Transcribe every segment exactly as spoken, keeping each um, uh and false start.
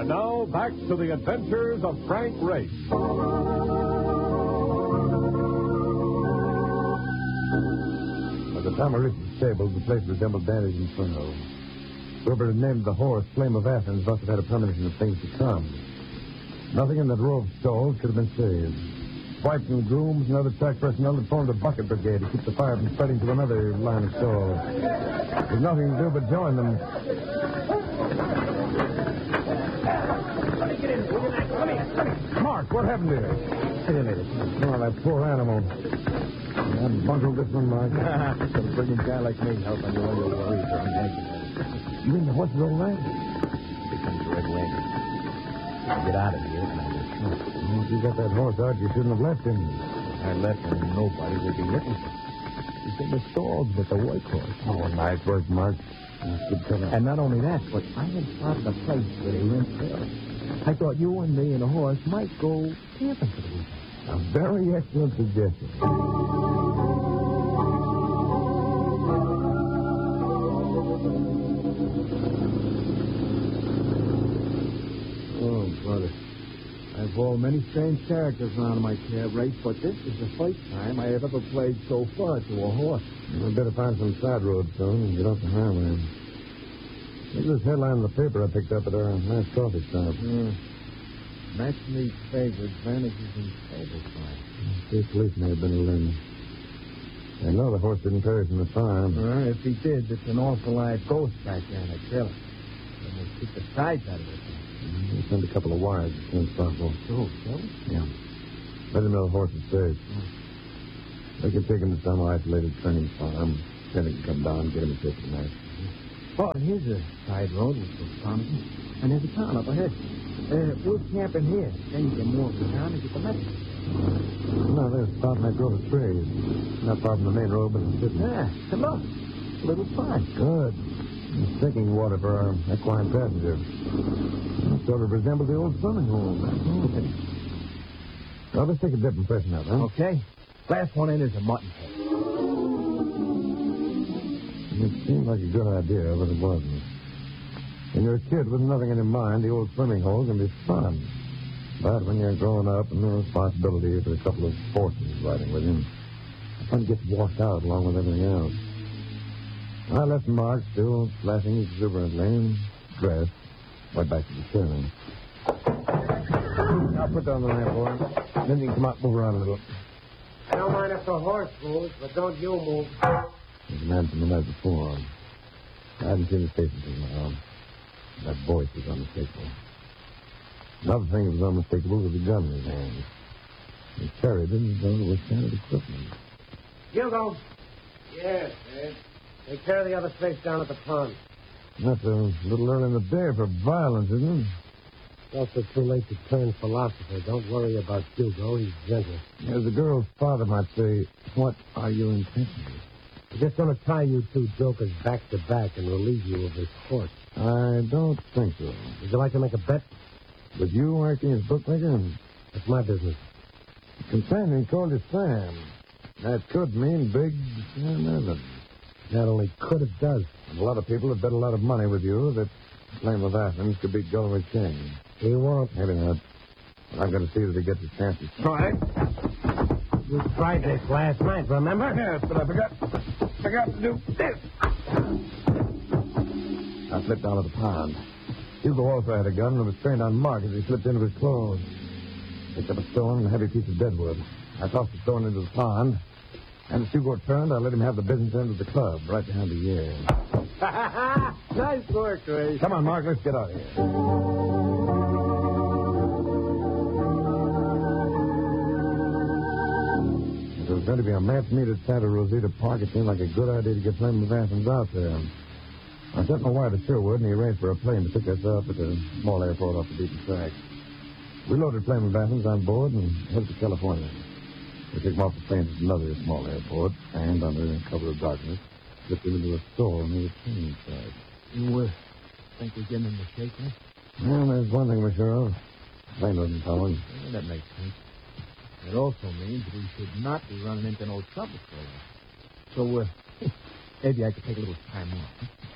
And now, back to the adventures of Frank Race. By the time I reached the stable, the place resembled Danny's Inferno. Whoever had named the horse Flame of Athens must have had a premonition of things to come. Nothing in that row of stalls could have been saved. Wipes and grooms and other track personnel had formed a bucket brigade to keep the fire from spreading to another line of stalls. There's nothing to do but join them. Mark, what happened here? Wait a minute. Oh, that poor animal. I bungled this one, Mark. A brilliant guy like me helping you all your worries. You mean the horse is all right? Becomes a red wagon. I'll get out of here. Well, if you got that horse out, you shouldn't have left him. I left him, and nobody will be looking for him. He's in the stalls with the white horse. Oh, nice work, Mark. Good cover. And not only that, but I had spotted a place where they rent trailers. I thought you and me and a horse might go camping for the weekend. A very excellent suggestion. Oh, brother. I've hauled many strange characters around my cab race, but this is the first time I have ever played so far to a horse. We'd better find some side roads soon and get off the highway. Look at this headline in the paper I picked up at our last coffee shop. Hmm. Match meet favored vanishes in stable fight. See, police may have been in. They know the horse didn't perish in the fire. Uh, if he did, it's an awful live ghost back there in the trailer. Then we'll keep the sides out of it. We'll send a couple of wires as soon as possible. Oh, so? Yeah. Let him know the horse is safe. Hmm. They can take him to some isolated training farm. Then he can come down and get him a tip tonight. Oh, and here's a side road which looks promising. And there's a town up ahead. Uh, we'll camp in here. Then you can walk around and get the message. No, there's a spot in that grove of trees. Not far from the main road, but it's sitting. Yeah, come on. A little fun. Good. It's drinking water for our equine passenger. It sort of resembles the old swimming hole. Well, let's take a dip and freshen up, huh? Okay. Last one in is a mutton head. It seemed like a good idea, but it wasn't. When you're a kid with nothing in your mind, the old swimming hole can be fun. But when you're growing up and the responsibility for a couple of horses riding with you, the fun gets washed out along with everything else. I left Mark still flashing exuberantly, dressed, went back to the saloon. I'll put down the lamp, boy. Then you can come out, move around a little. I don't mind if the horse moves, but don't you move. There's a man from the night before. I hadn't seen the station till now. That voice was unmistakable. Another thing that was unmistakable was the gun in his hand. He carried it as though it was standard equipment. Hugo. Yes, Ed. Take care of the other place down at the pond. That's a little early in the day for violence, isn't it? It's also too late to turn philosopher. Don't worry about Hugo. He's gentle. As the girl's father might say, what are your intentions? We're just going to tie you two jokers back to back and relieve you of this horse. I don't think so. Would you like to make a bet? With you acting as bookmaker? That's my business. The companion called you Sam. That could mean big Sam Evans. Not only could, it does. And a lot of people have bet a lot of money with you that Flame of Athens could beat Gulliver King. He won't. Maybe not. But I'm going to see that he gets a chance to try. You tried this last night, remember? Yes, but I forgot. Forgot to do this. I slipped out of the pond. Hugo also had a gun and was trained on Mark as he slipped into his clothes. Picked up a stone and a heavy piece of deadwood. I tossed the stone into the pond. And as Hugo turned, I let him have the business end of the club, right behind the ear. Nice work, Ray. Come on, Mark, let's get out of here. If there was going to be a match meet at Santa Rosita Park, it seemed like a good idea to get Flame of Athens out there. I sent my wire to Sherwood, and he arranged for a plane to pick us up at a small airport off the beaten track. We loaded Flame of Athens on board and headed to California. We took him off the plane at another small airport, and under cover of darkness, slipped him into a store near the train track. You uh, think we're getting in the shape, huh? Well, there's one thing we're sure of. Plane wasn't towing. Yeah, that makes sense. It also means we should not be running into no trouble for us. So, uh, maybe I could take a little time off. Huh?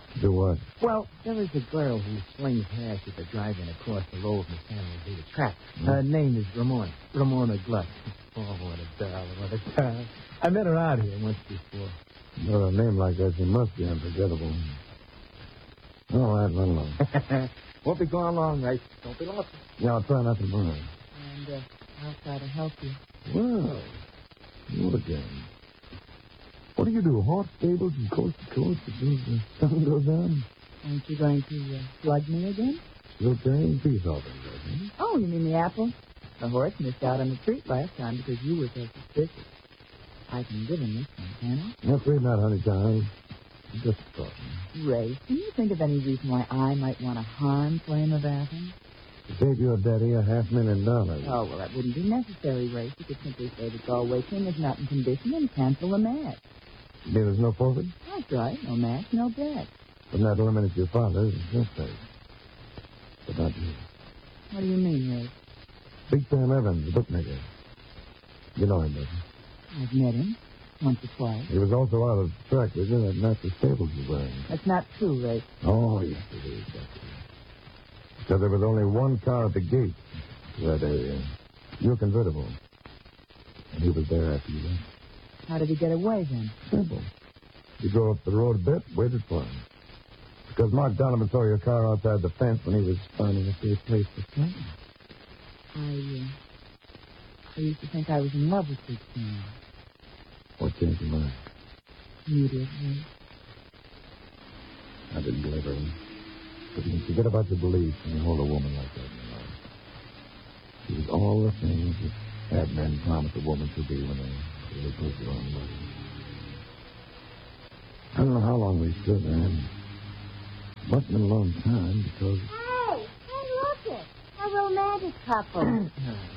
Do what? Well, there is a girl who slings hash at the drive-in across the road from San Jose track. Her name is Ramona. Ramona Gluck. Oh, what a darling, what a darling. I met her out here once before. With a name like that, she must be unforgettable. All right, run along. Won't be going long, right? Don't be lost. Yeah, I'll try not to mind. And uh, I'll try to help you. Well, what again? What do you do? Horse stables from coast to coast until the sun goes down? Aren't you going to uh, slug me again? Lieutenant, peace offering, doesn't Oh, you mean the apple? The horse missed out on the treat last time because you were so suspicious. I can give him this one, can it? Afraid not, honey, child. Just talking. I? Ray, can you think of any reason why I might want to harm Flame of Athens? To save your daddy a half million dollars. Oh, well, that wouldn't be necessary, Ray. You could simply say that Galway King is not in condition and cancel the match. You mean there's no forfeit? That's right. No match, no bet. But that eliminates your father, that's right. But not you. What do you mean, Ray? Big Sam Evans, the bookmaker. You know him, doesn't you? I've met him once or twice. He was also out of the track with you that night the stables were wearing. That's not true, Ray. Oh, yes, it is. Because there was only one car at the gate to that area. Your convertible. And he was there after you left. How did he get away, then? Simple. You drove up the road a bit, waited for him. Because Mark Donovan saw your car outside the fence when he was finding a safe place to stay. I, uh, I used to think I was in love with Big Sam. What changed your mind? You did, Ray. I didn't believe her. But you can forget about your beliefs when you hold a woman like that in your life. She was all the things that bad men promise a woman to be when they really put her on money. I don't know how long we stood there. It must have been a long time because... Hey, hey, look it. A romantic couple.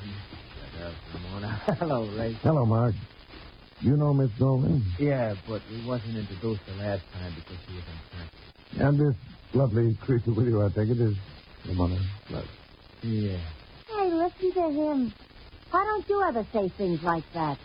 Hello, Ray. Hello, Mark. You know Miss Goldman? Yeah, but we wasn't introduced the last time because she was on track. And this lovely creature with you, I think it is, Ramona Gluck. Yeah. Hey, listen to him. Why don't you ever say things like that?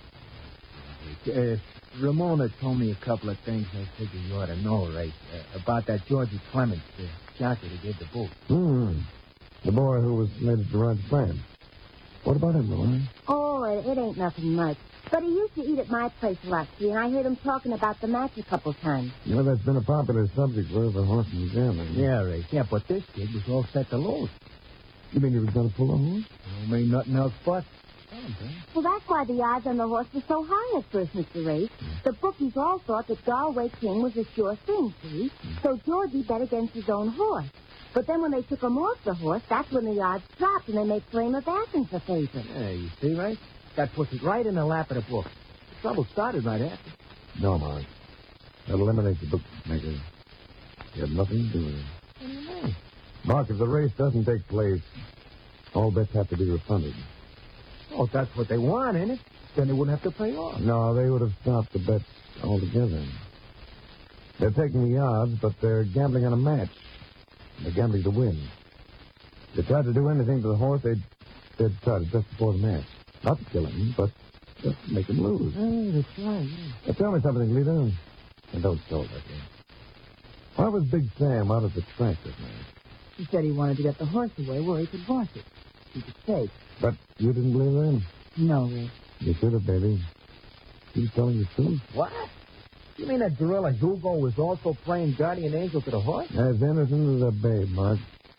Uh, Ramona told me a couple of things I figure you ought to know, Ray. Uh, about that Georgie Clements, the jockey that gave the boot. Hmm. The boy who was slated to ride the plan. What about him, Ramona? Oh, it, it ain't nothing much. But he used to eat at my place a lot, see, and I heard him talking about the match a couple times. You know, that's been a popular subject for the horseman's gambling. Yeah, Ray. Yeah, but this kid was all set to lose. You mean he was going to pull a horse? Don't mean nothing else but... Well, that's why the odds on the horse were so high at first, Mister Ray. The bookies all thought that Galway King was a sure thing, see? So Georgie bet against his own horse. But then when they took him off the horse, that's when the odds dropped and they made Flame of Athens a favorite. Yeah, you see, Ray? That puts it right in the lap of the book. The trouble started right after. No, Mark. That eliminates the bookmaker. You have nothing to do with it. What do you mean? Mark, if the race doesn't take place, all bets have to be refunded. Oh, if that's what they want, ain't it? Then they wouldn't have to pay off. No, they would have stopped the bets altogether. They're taking the odds, but they're gambling on a match. They're gambling to win. If they tried to do anything to the horse, they'd, they'd start it just before the match. Not to kill him, but just to make him lose. Oh, that's right, yeah. Now, tell me something, Lita. And don't stall that way. Why was Big Sam out at the track this night? He said he wanted to get the horse away where he could wash it. He could take. But you didn't believe him? No, Ray. You should have, baby. He was telling the truth. What? You mean that gorilla Hugo was also playing guardian angel to the horse? As innocent as a babe, Mark.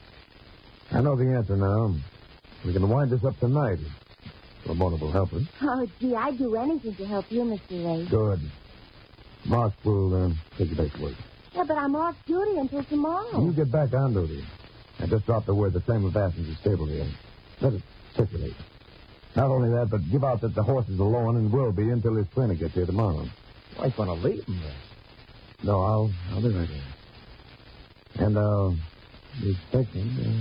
I know the answer now. We can wind this up tonight. Ramona will help us. Oh, gee, I'd do anything to help you, Mister Ray. Good. Mark will uh, take you back to work. Yeah, but I'm off duty until tomorrow. You get back on duty. I just dropped the word that Flame of Athens is stable here. Let it circulate. Not only that, but give out that the horse is alone and will be until his trainer gets here tomorrow. I was going to leave him there. No, I'll, I'll be right here. And I'll be expecting... Uh,